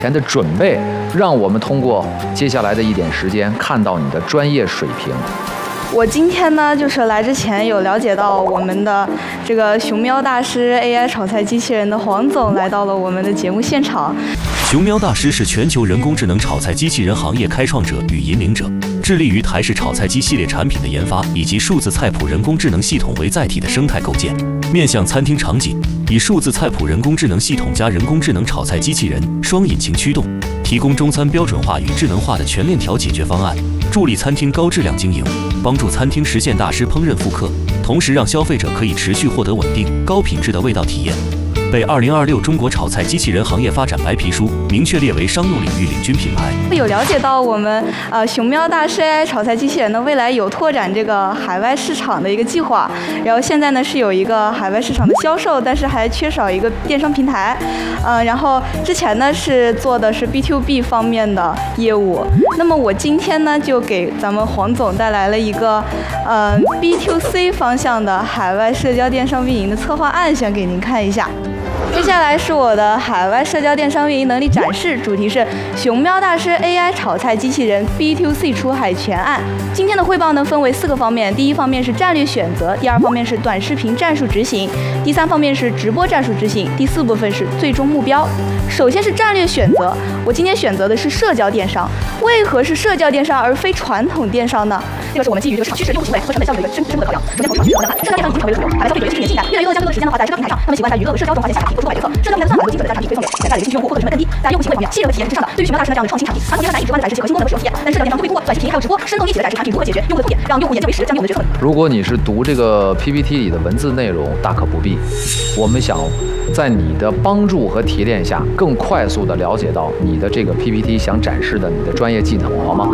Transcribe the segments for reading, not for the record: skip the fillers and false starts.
前的准备，让我们通过接下来的一点时间看到你的专业水平。 我今天呢，就是来之前有了解到我们的这个熊喵大师 AI 炒菜机器人的黄总来到了我们的节目现场。 熊喵大师是全球人工智能炒菜机器人行业开创者与引领者，致力于台式炒菜机系列产品的研发，以及数字菜谱人工智能系统为载体的生态构建。面向餐厅场景，以数字菜谱人工智能系统加人工智能炒菜机器人双引擎驱动，提供中餐标准化与智能化的全链条解决方案，助力餐厅高质量经营，帮助餐厅实现大师烹饪复刻，同时让消费者可以持续获得稳定、高品质的味道体验。被2026中国炒菜机器人行业发展白皮书明确列为商用领域领军品牌。 有了解到我们熊喵大师 AI 炒菜机器人呢，未来有拓展这个海外市场的一个计划。然后现在呢是有一个海外市场的销售，但是还缺少一个电商平台。然后之前呢是做的是 B2B 方面的业务。那么我今天呢就给咱们黄总带来了一个B2C 方向的海外社交电商运营的策划案，想给您看一下。接下来是我的海外社交电商运营能力展示，主题是熊喵大师 AI 炒菜机器人 B2C 出海全案。今天的汇报呢分为4个方面，第一方面是战略选择，第二方面是短视频战术执行，第三方面是直播战术执行，第4部分是最终目标。首先是战略选择，我今天选择的是社交电商。为何是社交电商而非传统电商呢？这个是我们基于这个市场趋势、用户行为和成本效率的一个深入的考量。首先从市场趋势角度来看，社交电商已经成为了主流，海外消费者也趋于年轻一代，越来越多加更多的时间花在社交平台上，他们习惯在娱乐、社交中发现下产品和出海决策。社交平台的算法能精准的将产品推送给潜在的有兴趣用户或者成本更低，在用户行为方面，细流的体验是至上的。对于熊喵大师呢这样的创新产品，传统电商难以直观的展示其核心功能和使用体验，但是社交电商会通过短视频还有直播，生动一体的展示产品如何解决用户的痛点，让用户眼见为实，降低我们的决策。 如果你是读这个 PPT 里的文字内容，大可不必。我们想在你的帮助和提炼下，更快速地了解到你的这个 PPT 想展示的你的专业技能，好吗？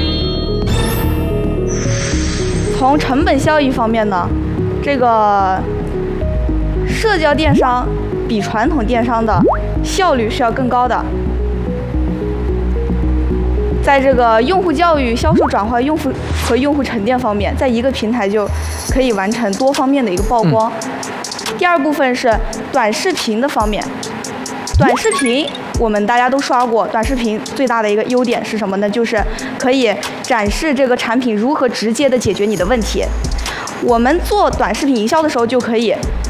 从成本效益方面呢，这个社交电商比传统电商的效率是要更高的。在这个用户教育、销售转化、用户和用户沉淀方面，在一个平台就可以完成多方面的一个曝光。第二部分是短视频的方面，短视频我们大家都刷过，短视频最大的一个优点是什么呢？就是可以展示这个产品如何直接的解决你的问题。我们做短视频营销的时候就可以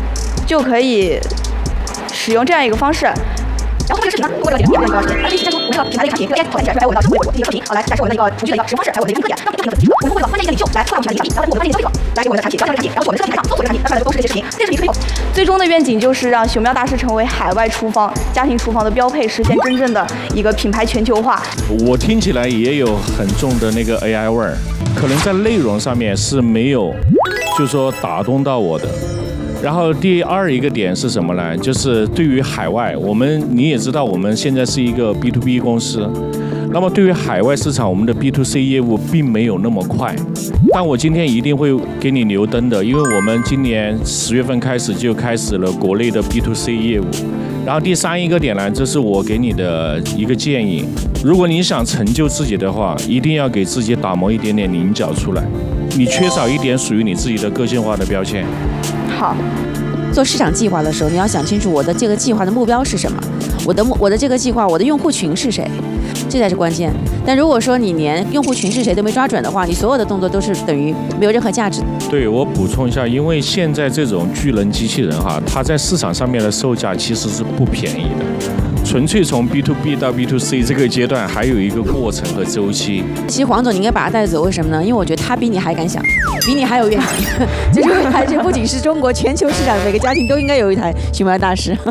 使用这样一个方式。然后这个视频呢，通过了解点，可以体现出我们这个品牌的产品跟 AI 拓展起来，还有我们的成为我这个视频，好来展示我们的一个厨具的一个使用方式，还有我们的一个特点，让这个特点我们通过关键一个领袖来拓展我们的产品，然后通过关键一个消费者来给我们的产品销售产品，然后我们的社交平台上搜索这个产品，带来的都是这些视频，这个视频可以用。最终的愿景就是让熊喵大师成为海外厨房、家庭厨房的标配，实现真正的一个品牌全球化。 我听起来也有很重的那个 AI 味儿，可能在内容上面是没有，就是说打动到我的。然后第二一个点是什么呢？就是对于海外，你也知道，我们现在是一个 B2B 公司，那么对于海外市场，我们的 B2C 业务并没有那么快。但我今天一定会给你留灯的，因为我们今年10月份开始就开始了国内的 B2C 业务。然后第三一个点呢，这是我给你的一个建议，如果你想成就自己的话，一定要给自己打磨一点点棱角出来，你缺少一点属于你自己的个性化的标签。 好， 做市场计划的时候，你要想清楚我的这个计划的目标是什么，我的这个计划，我的用户群是谁，这才是关键。但如果说你连用户群是谁都没抓准的话，你所有的动作都是等于没有任何价值。 对，我补充一下，因为现在这种巨能机器人它在市场上面的售价其实是不便宜的。纯粹从 B2B 到 B2C 这个阶段还有一个过程和周期。 其实黄总你应该把他带走，为什么呢？因为我觉得他比你还敢想，比你还有愿景。就是未来这不仅是中国，全球市场每个家庭都应该有一台熊喵大师。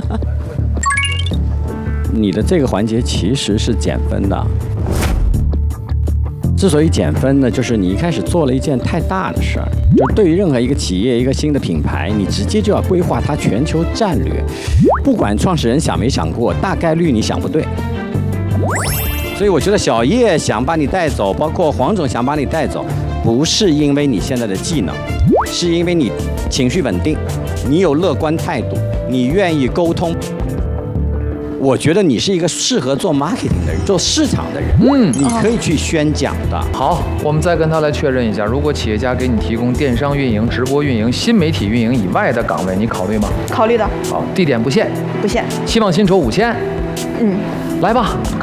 你的这个环节其实是减分的。之所以减分呢，就是你一开始做了一件太大的事儿。就对于任何一个企业、一个新的品牌，你直接就要规划它全球战略。不管创始人想没想过，大概率你想不对。所以我觉得小叶想把你带走，包括黄总想把你带走，不是因为你现在的技能，是因为你情绪稳定，你有乐观态度，你愿意沟通。我觉得你是一个适合做 marketing 的人，做市场的人，你可以去宣讲的。 好，我们再跟他来确认一下，如果企业家给你提供电商运营、直播运营、新媒体运营以外的岗位，你考虑吗？ 考虑的。 好，地点不限。 不限。 期望薪酬5000。 来吧。